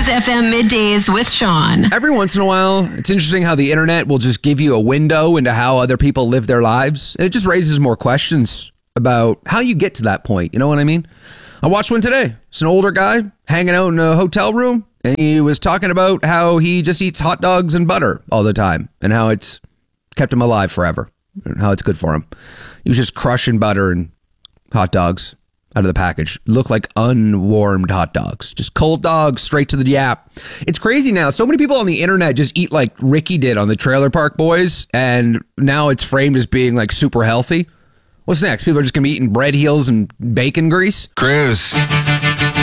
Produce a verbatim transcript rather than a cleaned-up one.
F M Middays with Sean. Every once in a while, it's interesting how the internet will just give you a window into how other people live their lives. And it just raises more questions about how you get to that point. You know what I mean? I watched one today. It's an older guy hanging out in a hotel room, and he was talking about how he just eats hot dogs and butter all the time and how it's kept him alive forever and how it's good for him. He was just crushing butter and hot dogs out of the package. Look like unwarmed hot dogs, just cold dogs straight to the yap. It's crazy now. So many people on the internet just eat like Ricky did on the Trailer Park Boys, and now it's framed as being like super healthy. What's next? People are just gonna be eating bread heels and bacon grease. Cruise.